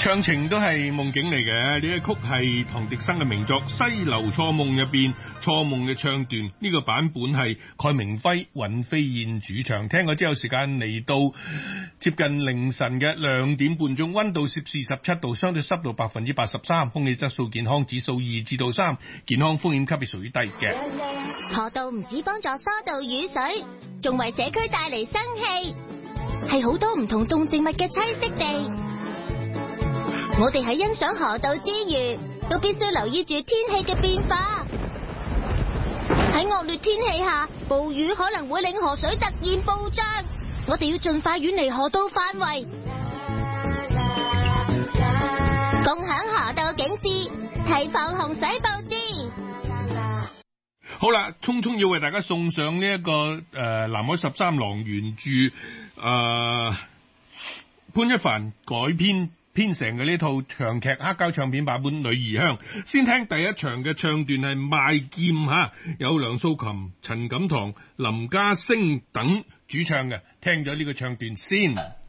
唱情都係夢境嚟嘅，呢一曲係唐滌生嘅名作《西樓錯夢》入邊錯夢嘅唱段，呢個版本係蓋鳴暉、尹飛燕主唱。聽過之後，時間嚟到接近凌晨嘅2點半鐘，溫度攝氏17度，相對濕度83%，空氣質素健康指數2至3，健康風險級別屬於低嘅。 河道唔止幫助疏導雨水，仲為社區帶嚟生氣，係好多唔同動植物嘅棲息地。我哋喺欣賞河道之餘，都必須留意住天氣嘅變化。喺惡劣天氣下，暴雨可能會令河水突然暴漲，我哋要盡快遠離河道範圍，共享河道景致，提防洪水暴至。 好啦，匆匆要為大家送上呢一個南海13郎原著潘一帆改編成嘅呢套長劇黑膠唱片版本《女兒香》。先聽第一場嘅唱段係賣劍吓，有梁素琴、陳錦棠、林家聲等主唱嘅，聽咗呢個唱段先。